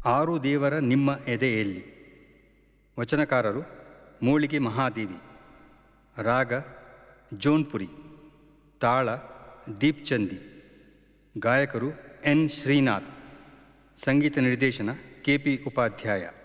ಆರು ದೇವರ ನಿಮ್ಮ ಎದೆಯಲ್ಲಿ. ವಚನಕಾರರು ಮೂಳಿಗೆ ಮಹಾದೇವಿ. ರಾಗ ಜೋನ್ಪುರಿ. ತಾಳ ದೀಪ್ಚಂದಿ. ಗಾಯಕರು ಎನ್ ಶ್ರೀನಾಥ್. ಸಂಗೀತ ನಿರ್ದೇಶನ ಕೆ ಪಿ ಉಪಾಧ್ಯಾಯ.